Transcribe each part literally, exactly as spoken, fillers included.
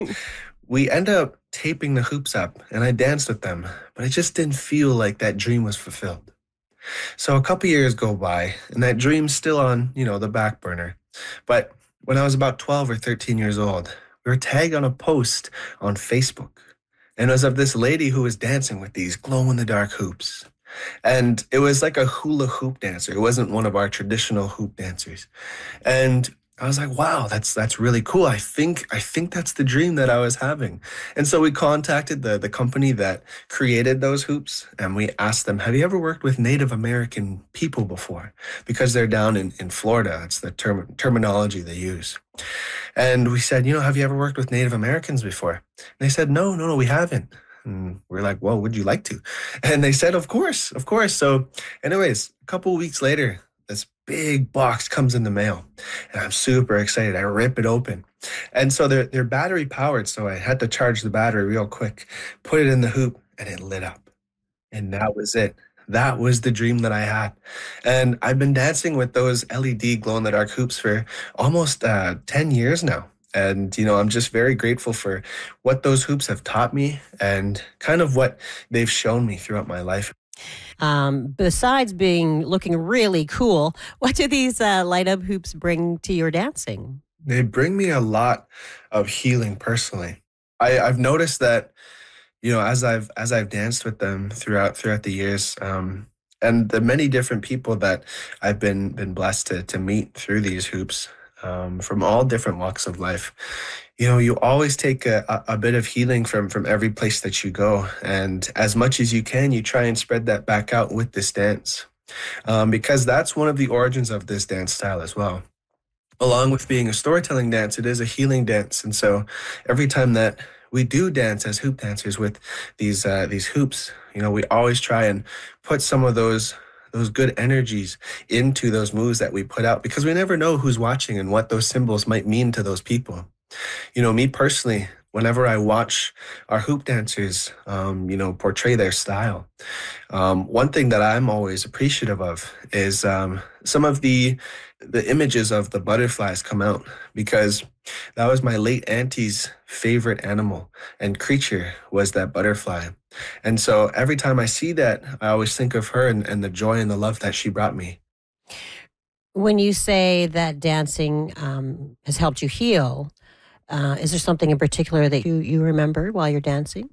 We end up taping the hoops up and I danced with them, but it just didn't feel like that dream was fulfilled. So a couple years go by and that dream's still on, you know, the back burner. But when I was about twelve or thirteen years old, we were tagged on a post on Facebook. And it was of this lady who was dancing with these glow in the dark hoops. And it was like a hula hoop dancer. It wasn't one of our traditional hoop dancers. And I was like, wow, that's that's really cool. I think I think that's the dream that I was having. And so we contacted the the company that created those hoops and we asked them, have you ever worked with Native American people before? Because they're down in, in Florida. That's the term, terminology they use. And we said, you know, have you ever worked with Native Americans before? And they said, no, no, no, we haven't. And we're like, well, would you like to? And they said, of course, of course. So anyways, a couple of weeks later, this big box comes in the mail and I'm super excited. I rip it open. And so they're, they're battery powered. So I had to charge the battery real quick, put it in the hoop and it lit up. And that was it. That was the dream that I had. And I've been dancing with those L E D glow in the dark hoops for almost uh, ten years now. And, you know, I'm just very grateful for what those hoops have taught me and kind of what they've shown me throughout my life. Um, besides being looking really cool, what do these uh, light up hoops bring to your dancing? They bring me a lot of healing personally. I, I've noticed that, you know, as I've as I've danced with them throughout throughout the years, um, and the many different people that I've been been blessed to to meet through these hoops, um, from all different walks of life. You know, you always take a, a a bit of healing from from every place that you go, and as much as you can, you try and spread that back out with this dance, um, because that's one of the origins of this dance style as well. Along with being a storytelling dance, it is a healing dance. And so every time that we do dance as hoop dancers with these uh, these hoops, you know, we always try and put some of those those good energies into those moves that we put out because we never know who's watching and what those symbols might mean to those people. You know, me personally, whenever I watch our hoop dancers, um, you know, portray their style, um, one thing that I'm always appreciative of is um, some of the the images of the butterflies come out because that was my late auntie's favorite animal and creature was that butterfly. And so every time I see that, I always think of her and, and the joy and the love that she brought me. When you say that dancing um, has helped you heal, uh, is there something in particular that you, you remember while you're dancing?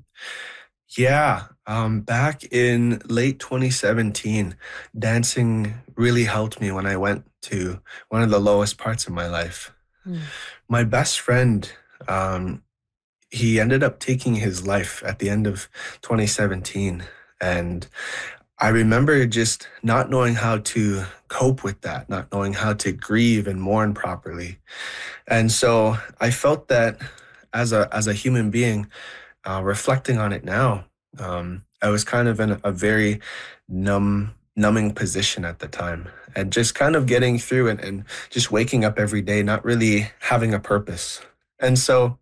Yeah, um, back in late twenty seventeen, dancing really helped me when I went to one of the lowest parts of my life. Mm. My best friend, um, he ended up taking his life at the end of twenty seventeen. And I remember just not knowing how to cope with that, not knowing how to grieve and mourn properly. And so I felt that as a as a human being, uh, reflecting on it now, um, I was kind of in a, a very numb, numbing position at the time, and just kind of getting through and, and just waking up every day, not really having a purpose. And so,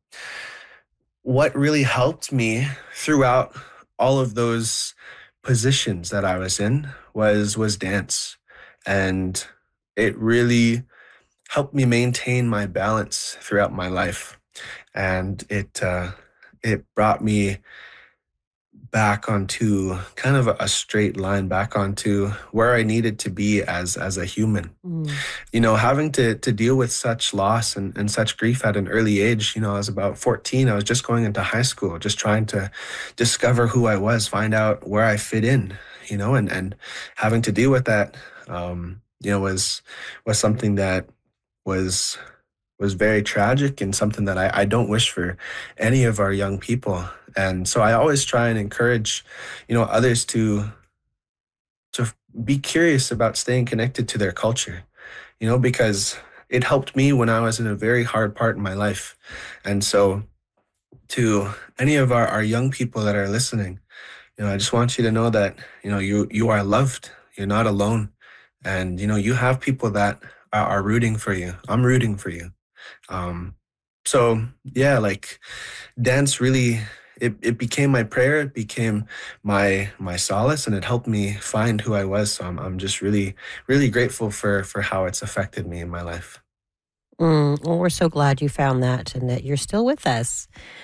what really helped me throughout all of those positions that I was in was was dance, and it really helped me maintain my balance throughout my life, and it uh, it brought me back onto kind of a, a straight line, back onto where I needed to be as as a human. Mm. You know, having to to deal with such loss and, and such grief at an early age. You know, I was about fourteen. I was just going into high school, just trying to discover who I was, find out where I fit in. You know, and and having to deal with that, um, you know, was was something that was was very tragic and something that I, I don't wish for any of our young people. And so I always try and encourage, you know, others to to be curious about staying connected to their culture, you know, because it helped me when I was in a very hard part in my life. And so to any of our, our young people that are listening, you know, I just want you to know that, you know, you you are loved. You're not alone. And, you know, you have people that are, are rooting for you. I'm rooting for you. Um, so yeah, like dance really it, it became my prayer, it became my my solace, and it helped me find who I was. So I'm I'm just really, really grateful for for how it's affected me in my life. Mm. Well, we're so glad you found that and that you're still with us.